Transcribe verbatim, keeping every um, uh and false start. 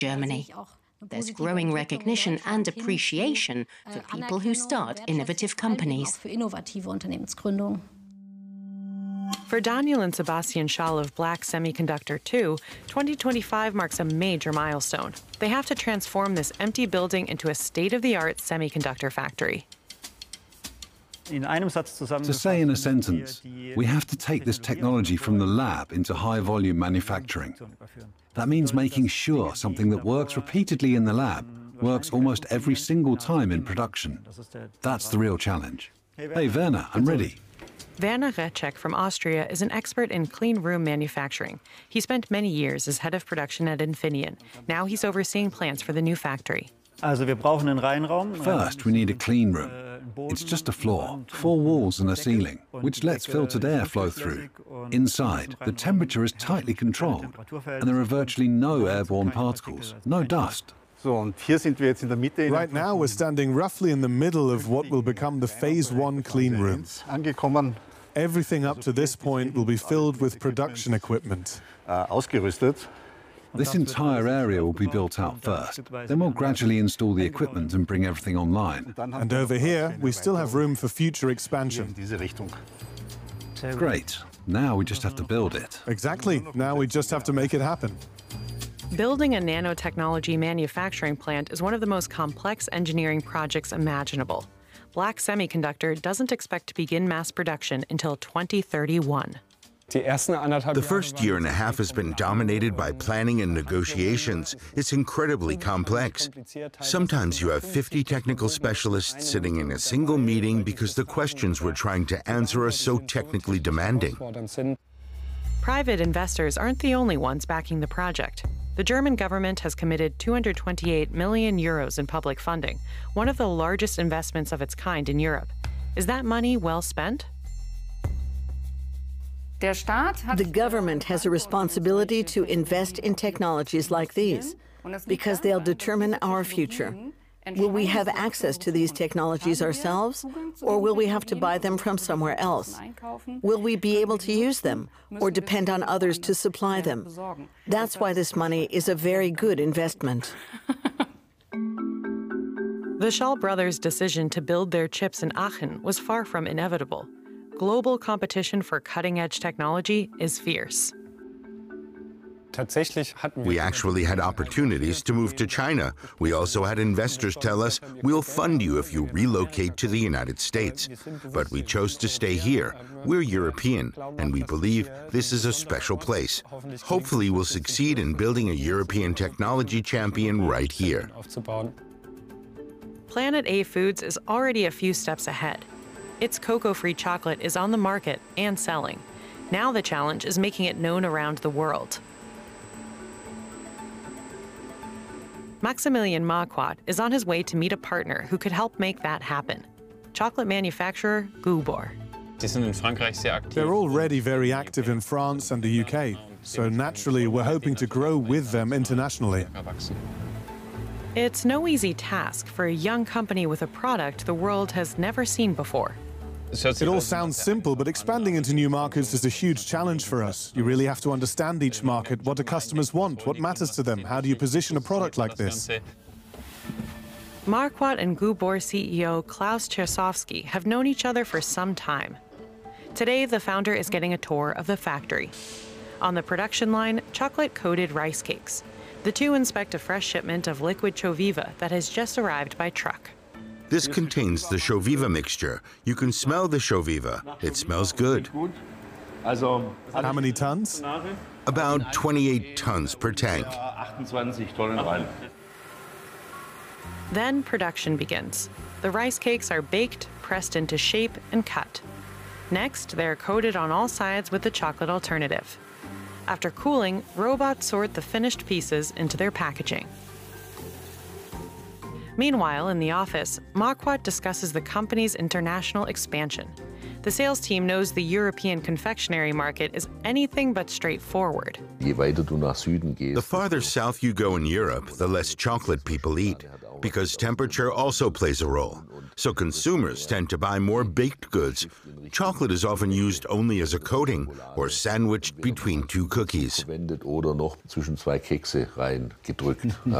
Germany. There's growing recognition and appreciation for people who start innovative companies. For Daniel and Sebastian Schall of Black Semiconductor two, twenty twenty-five marks a major milestone. They have to transform this empty building into a state-of-the-art semiconductor factory. To say in a sentence, we have to take this technology from the lab into high-volume manufacturing. That means making sure something that works repeatedly in the lab works almost every single time in production. That's the real challenge. Hey, Werner, I'm ready. Werner Recek from Austria is an expert in clean room manufacturing. He spent many years as head of production at Infineon. Now he's overseeing plans for the new factory. First, we need a clean room. It's just a floor, four walls and a ceiling, which lets filtered air flow through. Inside, the temperature is tightly controlled, and there are virtually no airborne particles, no dust. Right now, we're standing roughly in the middle of what will become the phase one clean room. Everything up to this point will be filled with production equipment. This entire area will be built out first. Then we'll gradually install the equipment and bring everything online. And over here, we still have room for future expansion. Great. Now we just have to build it. Exactly. Now we just have to make it happen. Building a nanotechnology manufacturing plant is one of the most complex engineering projects imaginable. Black Semiconductor doesn't expect to begin mass production until twenty thirty-one. The first year and a half has been dominated by planning and negotiations. It's incredibly complex. Sometimes you have fifty technical specialists sitting in a single meeting because the questions we're trying to answer are so technically demanding. Private investors aren't the only ones backing the project. The German government has committed two hundred twenty-eight million euros in public funding, one of the largest investments of its kind in Europe. Is that money well spent? The government has a responsibility to invest in technologies like these, because they'll determine our future. Will we have access to these technologies ourselves, or will we have to buy them from somewhere else? Will we be able to use them, or depend on others to supply them? That's why this money is a very good investment. The Schall brothers' decision to build their chips in Aachen was far from inevitable. Global competition for cutting-edge technology is fierce. We actually had opportunities to move to China. We also had investors tell us, we'll fund you if you relocate to the United States. But we chose to stay here. We're European, and we believe this is a special place. Hopefully we'll succeed in building a European technology champion right here. Planet A Foods is already a few steps ahead. Its cocoa-free chocolate is on the market and selling. Now the challenge is making it known around the world. Maximilian Marquardt is on his way to meet a partner who could help make that happen. Chocolate manufacturer Gubor. They're already very active in France and the U K, so naturally we're hoping to grow with them internationally. It's no easy task for a young company with a product the world has never seen before. It all sounds simple, but expanding into new markets is a huge challenge for us. You really have to understand each market, what do customers want, what matters to them, how do you position a product like this? Marquardt and Gubor C E O Klaus Chersovsky have known each other for some time. Today, the founder is getting a tour of the factory. On the production line, chocolate-coated rice cakes. The two inspect a fresh shipment of liquid Choviva that has just arrived by truck. This contains the Choviva mixture. You can smell the Choviva. It smells good. How many tons? About twenty-eight tons per tank. Then production begins. The rice cakes are baked, pressed into shape, and cut. Next, they're coated on all sides with the chocolate alternative. After cooling, robots sort the finished pieces into their packaging. Meanwhile, in the office, Marquardt discusses the company's international expansion. The sales team knows the European confectionery market is anything but straightforward. The farther south you go in Europe, the less chocolate people eat, because temperature also plays a role. So consumers tend to buy more baked goods. Chocolate is often used only as a coating or sandwiched between two cookies.